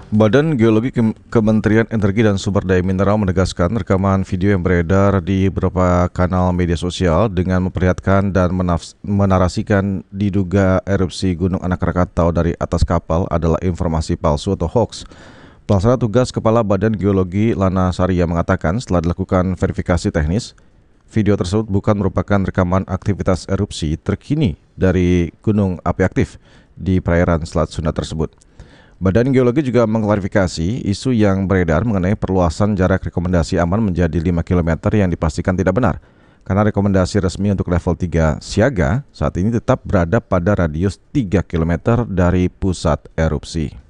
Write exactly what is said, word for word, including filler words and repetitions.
Badan Geologi Kem- Kementerian Energi dan Sumber Daya Mineral menegaskan rekaman video yang beredar di beberapa kanal media sosial dengan memperlihatkan dan menafs- menarasikan diduga erupsi Gunung Anak Krakatau dari atas kapal adalah informasi palsu atau hoax. Pelaksana tugas Kepala Badan Geologi Lana Saria mengatakan setelah dilakukan verifikasi teknis, video tersebut bukan merupakan rekaman aktivitas erupsi terkini dari gunung api aktif di perairan Selat Sunda tersebut. Badan Geologi juga mengklarifikasi isu yang beredar mengenai perluasan jarak rekomendasi aman menjadi lima kilometer yang dipastikan tidak benar. Karena rekomendasi resmi untuk level tiga siaga saat ini tetap berada pada radius tiga kilometer dari pusat erupsi.